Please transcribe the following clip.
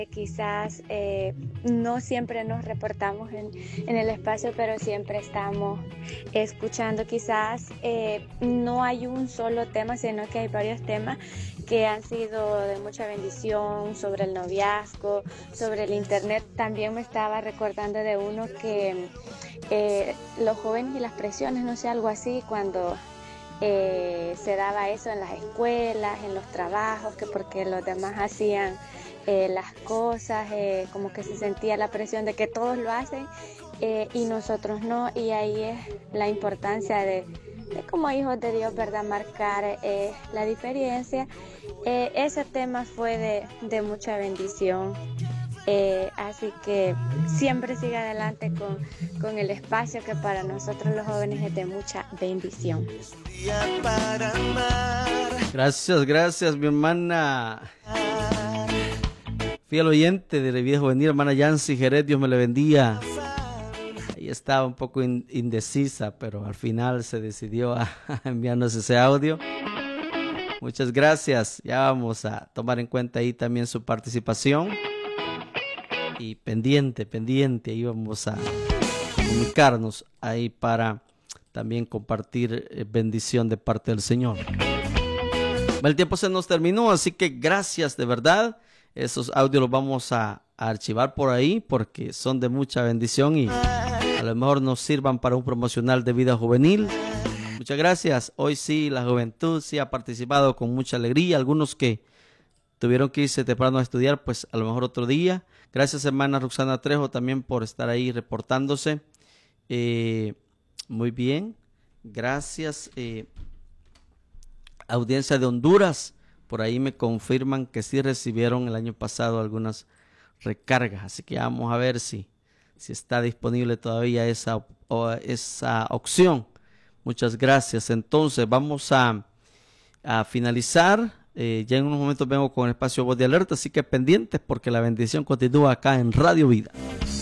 Quizás no siempre nos reportamos en el espacio, pero siempre estamos escuchando. Quizás no hay un solo tema, sino que hay varios temas que han sido de mucha bendición, sobre el noviazgo, sobre el internet. También me estaba recordando de uno que los jóvenes y las presiones, no sé, algo así, cuando se daba eso en las escuelas, en los trabajos, que porque los demás hacían las cosas, como que se sentía la presión de que todos lo hacen y nosotros no, y ahí es la importancia de como hijos de Dios, ¿verdad? Marcar la diferencia. Ese tema fue de mucha bendición. Así que siempre sigue adelante con el espacio, que para nosotros los jóvenes es de mucha bendición. Gracias, mi hermana. Fiel oyente de la vida juvenil, hermana Yancy Jerez, Dios me le bendiga. Ahí estaba un poco indecisa, pero al final se decidió a enviarnos ese audio. Muchas gracias. Ya vamos a tomar en cuenta ahí también su participación. Y pendiente, ahí vamos a comunicarnos ahí para también compartir bendición de parte del Señor. El tiempo se nos terminó, así que gracias de verdad. Esos audios los vamos a archivar por ahí porque son de mucha bendición y a lo mejor nos sirvan para un promocional de vida juvenil. Muchas gracias. Hoy sí, la juventud sí ha participado con mucha alegría. Algunos que tuvieron que irse temprano a estudiar, pues a lo mejor otro día. Gracias, hermana Roxana Trejo, también por estar ahí reportándose. Muy bien. Gracias. Audiencia de Honduras. Por ahí me confirman que sí recibieron el año pasado algunas recargas. Así que vamos a ver si está disponible todavía esa opción. Muchas gracias. Entonces vamos a finalizar. Ya en unos momentos vengo con el espacio Voz de Alerta. Así que pendientes porque la bendición continúa acá en Radio Vida.